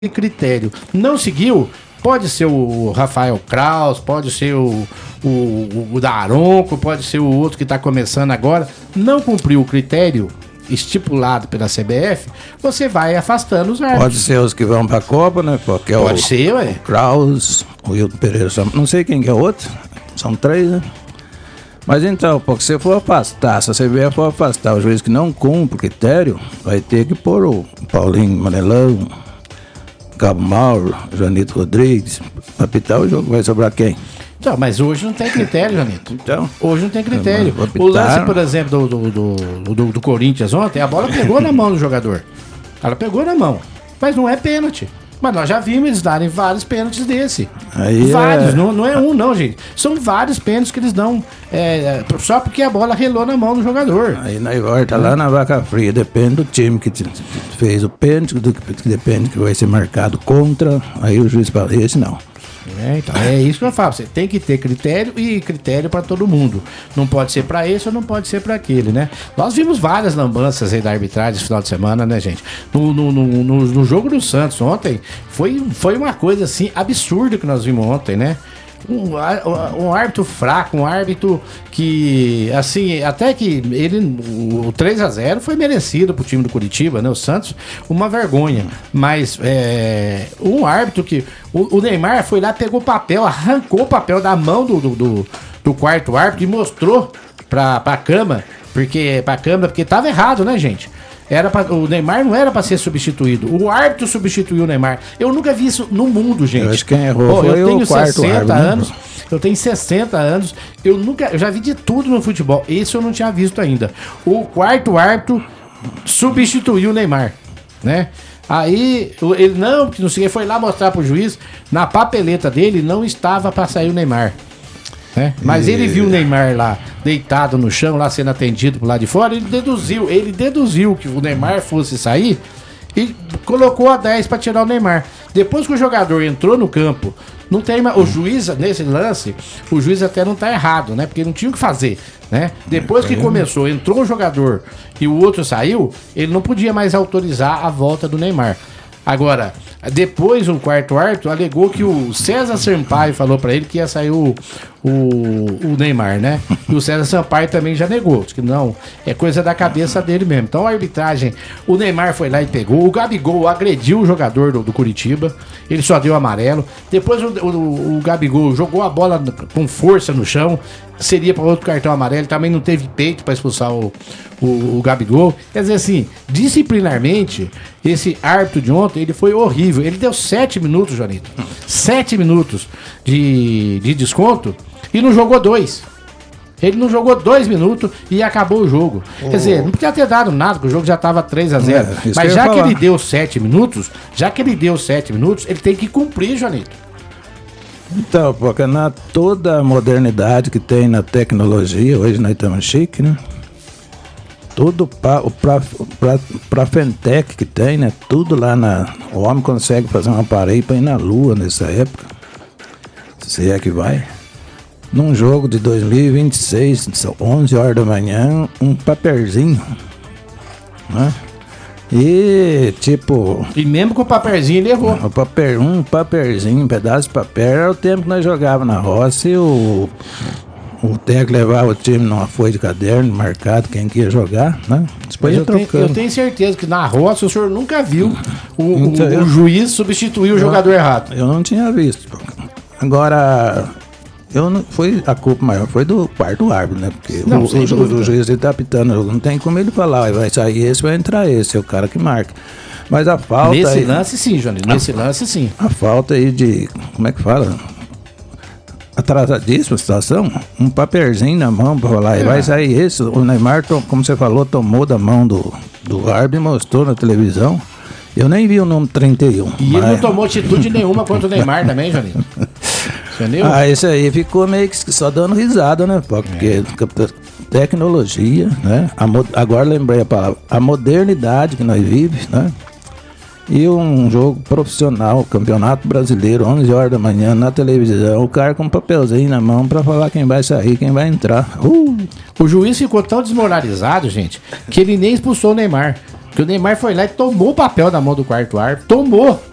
critério. Não seguiu, pode ser o Rafael Kraus, pode ser o Daronco, pode ser o outro que está começando agora. Não cumpriu o critério estipulado pela CBF, você vai afastando os árbitros. Pode ser os que vão para a Copa, né? Porque pode ser, ué. O Kraus, o Hilton Pereira, não sei quem que é o outro, são 3, né? Mas então, porque se for afastar, se a CBF for afastar o juiz que não cumpre o critério, vai ter que pôr o Paulinho Manelão, Cabo Mauro, Janito Rodrigues, apitar o jogo, vai sobrar quem? Então, mas hoje não tem critério, Janito. Então, hoje não tem critério. O lance, por exemplo, do Corinthians ontem, a bola pegou na mão do jogador. Ela pegou na mão, mas não é pênalti. Mas nós já vimos eles darem vários pênaltis desse. Aí vários, não é um não, gente. São vários pênaltis que eles dão só porque a bola relou na mão do jogador. Aí nós volta lá na vaca fria, depende do time que fez o pênalti, depende que vai ser marcado contra, aí o juiz fala, esse não. Então é isso que eu falo, você tem que ter critério e critério para todo mundo. Não pode ser para esse ou não pode ser para aquele, né? Nós vimos várias lambanças aí da arbitragem esse final de semana, né, gente? No jogo do Santos ontem, foi uma coisa assim absurda que nós vimos ontem, né? Um árbitro fraco, um árbitro que, assim, até que o 3-0 foi merecido pro time do Curitiba, né? O Santos, uma vergonha. Mas um árbitro que... O Neymar foi lá, pegou o papel, arrancou o papel da mão do quarto árbitro e mostrou pra câmera, porque tava errado, né, gente? O Neymar não era pra ser substituído. O árbitro substituiu o Neymar. Eu nunca vi isso no mundo, gente. Eu acho que quem errou foi o quarto árbitro. Eu tenho 60 anos. Eu já vi de tudo no futebol. Esse eu não tinha visto ainda. O quarto árbitro substituiu o Neymar, né? Aí ele porque não sei, foi lá mostrar pro juiz. Na papeleta dele não estava pra sair o Neymar. Mas ele viu o Neymar lá deitado no chão, lá sendo atendido por lá de fora, ele deduziu que o Neymar fosse sair e colocou a 10 para tirar o Neymar. Depois que o jogador entrou no campo, não tem mais, o juiz, nesse lance, o juiz até não tá errado, né? Porque não tinha o que fazer, né? Depois que começou, entrou um jogador e o outro saiu, ele não podia mais autorizar a volta do Neymar. Agora, depois o quarto árbitro alegou que o César Sampaio falou pra ele que ia sair o Neymar, né? E o César Sampaio também já negou, disse que não, é coisa da cabeça dele mesmo. Então a arbitragem, o Neymar foi lá e pegou, o Gabigol agrediu o jogador do Curitiba, ele só deu amarelo. Depois o Gabigol jogou a bola com força no chão, seria para outro cartão amarelo, também não teve peito para expulsar o Gabigol. Quer dizer assim, disciplinarmente, esse árbitro de ontem, ele foi horrível. Ele deu 7 minutos, Janito. 7 minutos de desconto e não jogou 2. Ele não jogou 2 minutos e acabou o jogo. Quer dizer, não podia ter dado nada, porque o jogo já estava 3-0. Mas já que ele deu 7 minutos, ele tem que cumprir, Janito. Então, porque toda a modernidade que tem na tecnologia, hoje nós estamos chique, né? Tudo pra Fentec que tem, né? Tudo lá o homem consegue fazer um aparelho pra ir na lua nessa época. Se é que vai. Num jogo de 2026, 11 horas da manhã, um papelzinho, né? E tipo... E mesmo com o papelzinho ele errou. Um papelzinho, um pedaço de papel, era o tempo que nós jogávamos na roça e o técnico levava o time numa folha de caderno, marcado quem queria jogar, né? Depois eu tenho certeza que na roça o senhor nunca viu o juiz substituir o jogador errado. Eu não tinha visto. Agora... foi a culpa maior, foi do quarto árbitro, né? Porque o juiz ele tá apitando, não tem como ele falar, vai sair esse, vai entrar esse, é o cara que marca. Mas a falta... Nesse lance sim, Johnny, lance sim. A falta aí de, como é que fala? Atrasadíssima a situação, um papelzinho na mão pra falar, vai sair esse. O Neymar, como você falou, tomou da mão do árbitro e mostrou na televisão. Eu nem vi o número 31. E ele não tomou atitude nenhuma contra o Neymar também, Johnny. Entendeu? Esse aí ficou meio que só dando risada, né? Porque tecnologia, né? Agora lembrei a palavra, a modernidade que nós vivemos, né? E um jogo profissional, Campeonato Brasileiro, 11 horas da manhã, na televisão, o cara com um papelzinho na mão pra falar quem vai sair, quem vai entrar. O juiz ficou tão desmoralizado, gente, que ele nem expulsou o Neymar. Porque o Neymar foi lá e tomou o papel da mão do quarto árbitro. Tomou!